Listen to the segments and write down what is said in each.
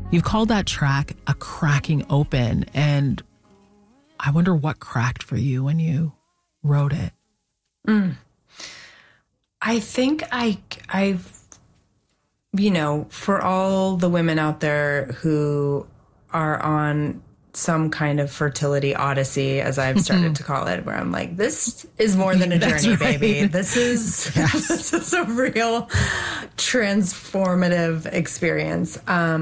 You've called that track A Cracking Open, and I wonder what cracked for you when you wrote it. I think I've, for all the women out there who are on some kind of fertility odyssey, as I've started to call it, where I'm like, this is more than a journey, baby. This is this is a real transformative experience.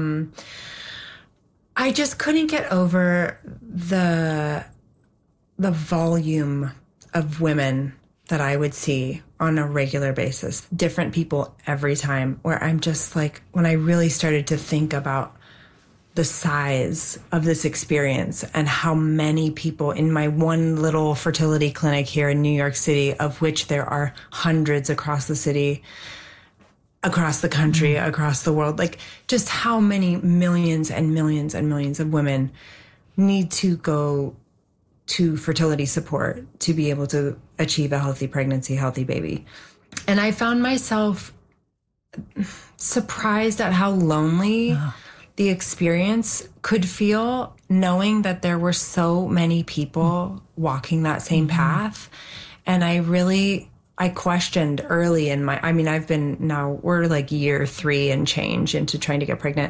I just couldn't get over the volume of women that I would see on a regular basis, different people every time, where I'm just like, when I really started to think about the size of this experience and how many people in my one little fertility clinic here in New York City, of which there are hundreds across the city, across the country, across the world, like just how many millions and millions and millions of women need to go to fertility support to be able to achieve a healthy pregnancy, healthy baby. And I found myself surprised at how lonely the experience could feel, knowing that there were so many people walking that same path. And I questioned early in I've been now, we're like year 3 and change into trying to get pregnant.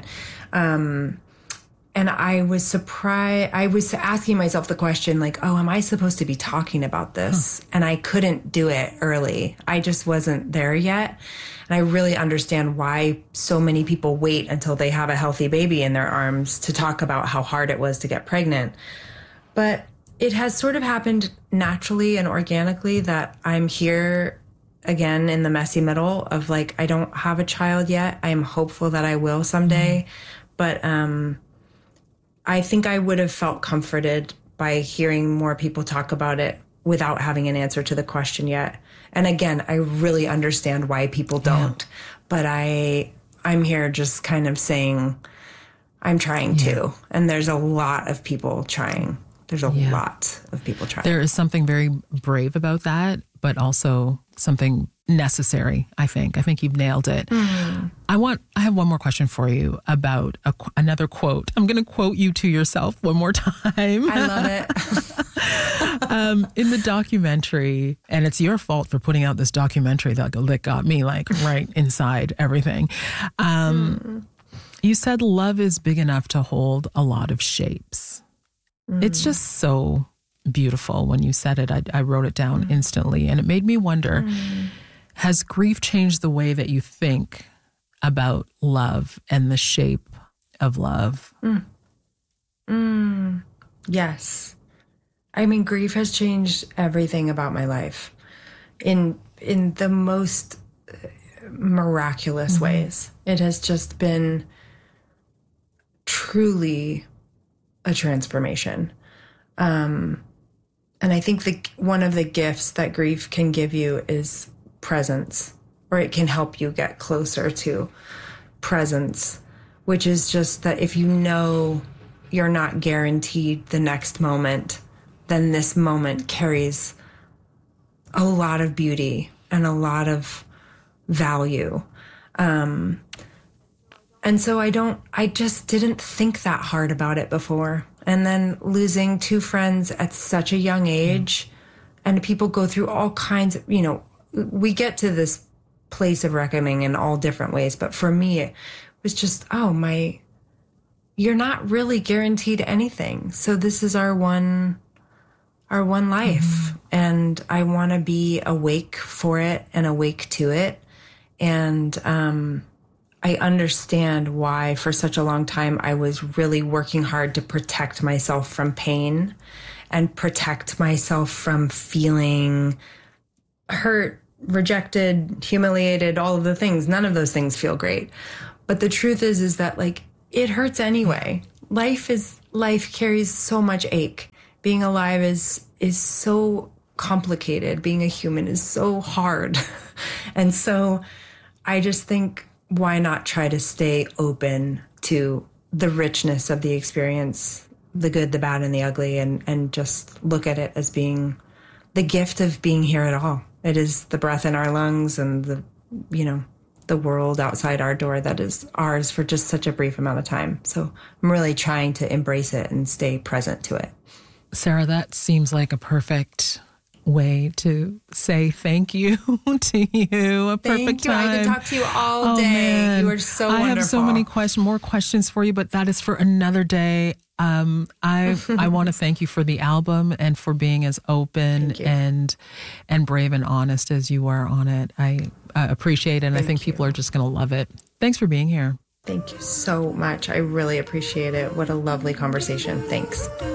And I was surprised. I was asking myself the question, like, oh, am I supposed to be talking about this? And I couldn't do it early. I just wasn't there yet. And I really understand why so many people wait until they have a healthy baby in their arms to talk about how hard it was to get pregnant. But it has sort of happened naturally and organically that I'm here again in the messy middle of like, I don't have a child yet. I am hopeful that I will someday. But I think I would have felt comforted by hearing more people talk about it without having an answer to the question yet. And again, I really understand why people don't, but I'm here just kind of saying I'm trying to, and there's a lot of people trying. There's a lot of people trying. There is something very brave about that, but also something necessary, I think. I think you've nailed it. I have one more question for you about another quote. I'm going to quote you to yourself one more time. I love it. In the documentary, and it's your fault for putting out this documentary that got me like right inside everything. You said love is big enough to hold a lot of shapes. It's just so beautiful when you said it. I wrote it down instantly, and it made me wonder, has grief changed the way that you think about love and the shape of love? Yes. I mean, grief has changed everything about my life in the most miraculous ways. It has just been truly a transformation. And I think one of the gifts that grief can give you is presence, or it can help you get closer to presence, which is just that if you know you're not guaranteed the next moment, then this moment carries a lot of beauty and a lot of value. And so I just didn't think that hard about it before. And then losing 2 friends at such a young age, and people go through all kinds of, we get to this place of reckoning in all different ways. But for me, it was just, you're not really guaranteed anything. So this is our one life. And I want to be awake for it and awake to it. And, I understand why for such a long time I was really working hard to protect myself from pain and protect myself from feeling hurt, rejected, humiliated, all of the things. None of those things feel great. But the truth is that like it hurts anyway. Life carries so much ache. Being alive is so complicated. Being a human is so hard. And so I just think, why not try to stay open to the richness of the experience, the good, the bad, and the ugly, and just look at it as being the gift of being here at all. It is the breath in our lungs and the world outside our door that is ours for just such a brief amount of time. So I'm really trying to embrace it and stay present to it. Sarah, that seems like a perfect way to say thank you to you. A perfect time. I could talk to you all day. Man. You are so wonderful. I have so many more questions for you, but that is for another day. I want to thank you for the album and for being as open and brave and honest as you are on it. I appreciate it, and I think people are just going to love it. Thanks for being here. Thank you so much. I really appreciate it. What a lovely conversation. Thanks.